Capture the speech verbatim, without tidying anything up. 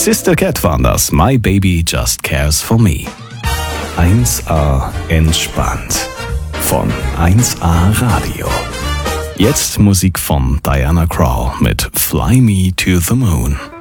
Sister Cat waren das. My Baby Just Cares for Me. eins A entspannt. Von eins A Radio. Jetzt Musik von Diana Krall mit Fly Me to the Moon.